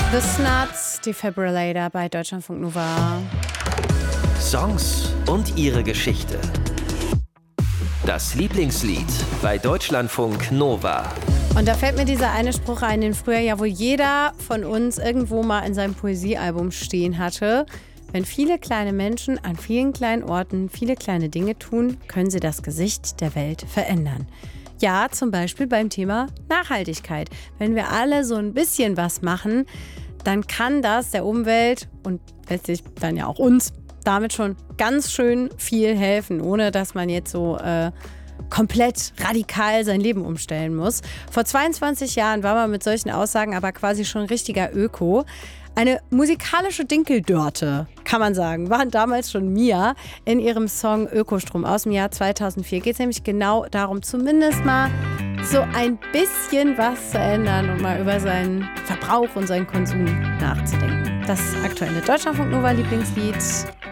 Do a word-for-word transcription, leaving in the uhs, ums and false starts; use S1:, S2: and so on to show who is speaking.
S1: The Snuts, Defibrillator bei Deutschlandfunk Nova.
S2: Songs und ihre Geschichte. Das Lieblingslied bei Deutschlandfunk Nova.
S1: Und da fällt mir dieser eine Spruch ein, den früher ja wohl jeder von uns irgendwo mal in seinem Poesiealbum stehen hatte. Wenn viele kleine Menschen an vielen kleinen Orten viele kleine Dinge tun, können sie das Gesicht der Welt verändern. Ja, zum Beispiel beim Thema Nachhaltigkeit. Wenn wir alle so ein bisschen was machen, dann kann das der Umwelt und letztlich dann ja auch uns damit schon ganz schön viel helfen, ohne dass man jetzt so äh, komplett radikal sein Leben umstellen muss. Vor zweiundzwanzig Jahren war man mit solchen Aussagen aber quasi schon richtiger Öko. Eine musikalische Dinkeldörte, kann man sagen, waren damals schon Mia. In ihrem Song Ökostrom aus dem Jahr zweitausendvier geht es nämlich genau darum, zumindest mal so ein bisschen was zu ändern und mal über seinen Verbrauch und seinen Konsum nachzudenken. Das aktuelle Deutschlandfunk Nova Lieblingslied